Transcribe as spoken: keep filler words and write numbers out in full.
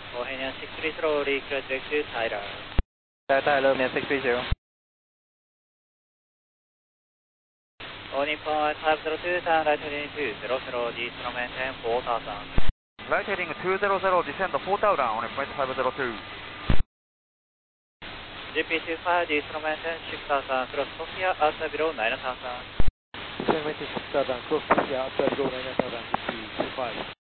Bohemian six three zero, recruit to Tyler. Tyler, Bohemian six three zero. All Nippon five zero two, turn right heading two zero zero, descend maintain four thousand. Right heading two zero zero, descend four thousand on flight five zero two. G P two five, descend maintain six thousand, cross Sofia, outside below nine thousand. Descend maintain six thousand, cross Sofia, outside below nine thousand, G P two five.